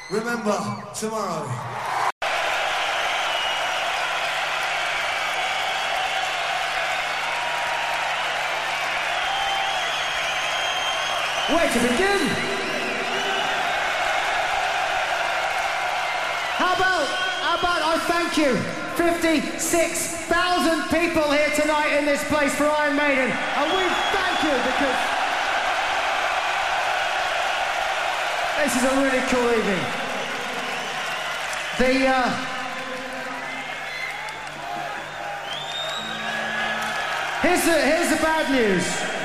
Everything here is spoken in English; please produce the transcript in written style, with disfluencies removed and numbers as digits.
Remember, tomorrow. Where to begin? How about I thank you, 56,000 people here tonight in this place for Iron Maiden, and we thank you because this is a really cool evening. Here's the bad news.